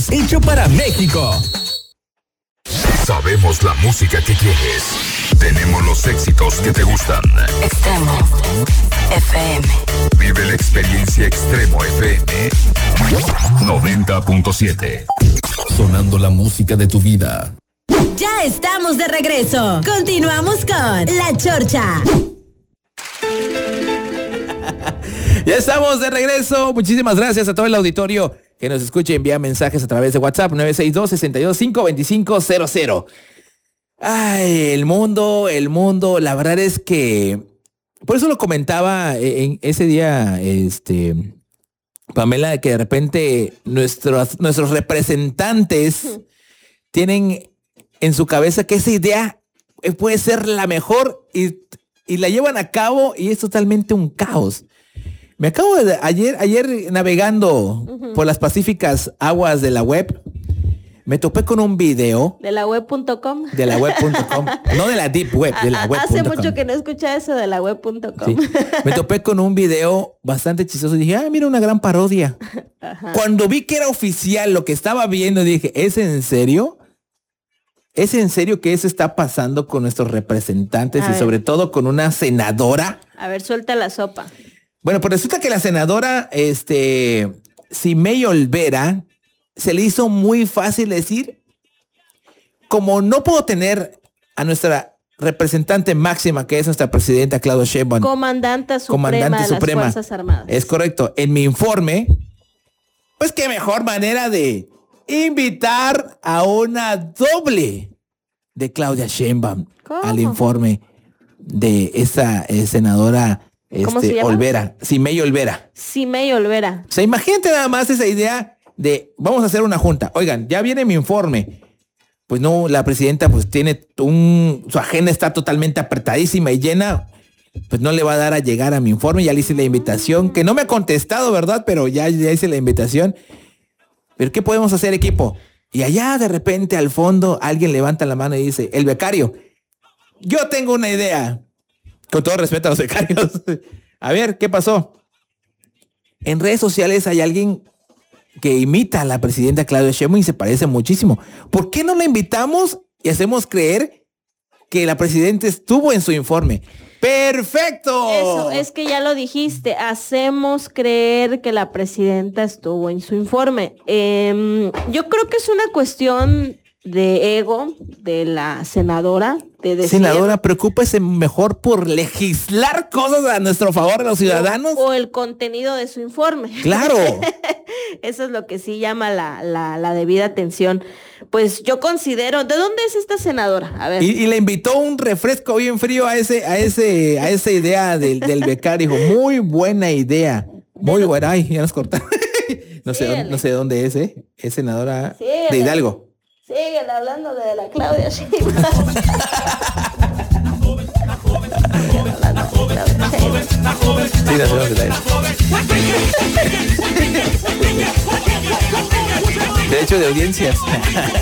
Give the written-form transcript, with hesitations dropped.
Hecho para México. Sabemos la música que quieres. Tenemos los éxitos que te gustan. Extremo FM. Vive la experiencia Extremo FM 90.7. Sonando la música de tu vida. Ya estamos de regreso. Continuamos con La Chorcha. Ya estamos de regreso. Muchísimas gracias a todo el auditorio que nos escuche y envía mensajes a través de WhatsApp 962-625-2500. Ay, el mundo, la verdad es que por eso lo comentaba en ese día, Pamela, que de repente nuestros representantes tienen en su cabeza que esa idea puede ser la mejor y la llevan a cabo y es totalmente un caos. Me acabo de ayer navegando por las pacíficas aguas de la web, me topé con un video. ¿De la web.com? De la web.com. No de la deep web, de la web.com. Hace mucho que no escucha eso de la web.com. Sí. Me topé con un video bastante chistoso y dije, mira, una gran parodia. Ajá. Cuando vi que era oficial lo que estaba viendo, dije, ¿es en serio? ¿Es en serio que eso está pasando con nuestros representantes y sobre todo con una senadora? A ver, suelta la sopa. Bueno, pues resulta que la senadora, Simei Olvera, se le hizo muy fácil decir, como no puedo tener a nuestra representante máxima, que es nuestra presidenta Claudia Sheinbaum, Comandante Suprema de las Fuerzas Armadas. Es correcto. En mi informe, pues qué mejor manera de invitar a una doble de Claudia Sheinbaum al informe de esa senadora ¿cómo se llama? Olvera, Simei Olvera. Simei Olvera. O sea, imagínate nada más esa idea de vamos a hacer una junta. Oigan, ya viene mi informe. Pues no, la presidenta pues tiene su agenda está totalmente apretadísima y llena. Pues no le va a dar a llegar a mi informe. Ya le hice la invitación, que no me ha contestado, ¿verdad? Pero ya hice la invitación. ¿Pero qué podemos hacer, equipo? Y allá de repente al fondo alguien levanta la mano y dice, el becario, yo tengo una idea. Con todo respeto a los becarios. A ver, ¿qué pasó? En redes sociales hay alguien que imita a la presidenta Claudia Sheinbaum y se parece muchísimo. ¿Por qué no la invitamos y hacemos creer que la presidenta estuvo en su informe? ¡Perfecto! Eso, es que ya lo dijiste. Hacemos creer que la presidenta estuvo en su informe. Yo creo que es una cuestión de ego de la senadora. De decir, senadora, preocúpese mejor por legislar cosas a nuestro favor de los ciudadanos. O el contenido de su informe. Claro. Eso es lo que sí llama la debida atención. Pues yo considero, ¿de dónde es esta senadora? A ver. Y le invitó un refresco bien frío a esa idea del becario. Dijo, muy buena idea. Muy buena. Ay, ya nos cortaron. No sé dónde es, es senadora de Hidalgo. Siguen hablando de la Claudia Sheinbaum. Sí, la tenemos de derecho de audiencias.